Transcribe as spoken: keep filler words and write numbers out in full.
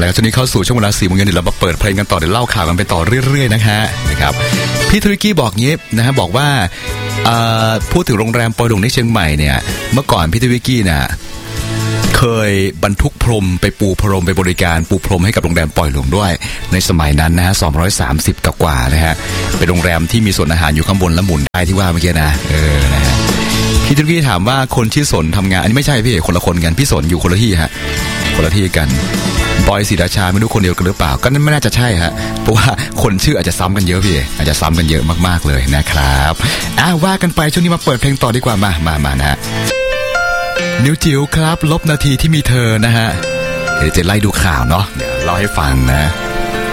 แล้วช่วงนี้เข้าสู่ช่วงเวลาสี่โมงเย็นเดี๋ยวเรามาเปิดเพลงกันต่อเดี๋ยวเล่าข่าวกันไปต่อเรื่อยๆนะฮะนะครับพี่ธุรกี้บอกงี้นะฮะบอกว่าพูดถึงโรงแรมปอยหลงในเชียงใหม่เนี่ยเมื่อก่อนพี่ธุรกี้เนี่ยเคยบรรทุกพรมไปปูพรมไปบริการปูพรมให้กับโรงแรมปอยหลงด้วยในสมัยนั้นนะฮะสองร้อยสามสิบกว่านะฮะเป็นโรงแรมที่มีส่วนอาหารอยู่ข้างบนและหมุนได้ที่ว่าเมื่อกี้นะเออนะฮะพี่ธุรกี้ถามว่าคนชื่อสนทำงานอันนี้ไม่ใช่พี่คนละคนกันพี่สนอยู่คนละที่ฮะคนละที่กันบอยศรีราชาไม่รู้คนเดียวกันหรือเปล่าก็นั่นไม่น่าจะใช่ฮะเพราะว่าคนชื่ออาจจะซ้ำกันเยอะพี่อาจจะซ้ำกันเยอะมากๆเลยนะครับอ่ะว่ากันไปช่วงนี้มาเปิดเพลงต่อดีกว่ามามามานะฮะนิวจิ๋วครับลบนาทีที่มีเธอนะฮะเดี๋ยวจะไล่ดูข่าวเนาะเดี๋ยวเล่าให้ฟังนะ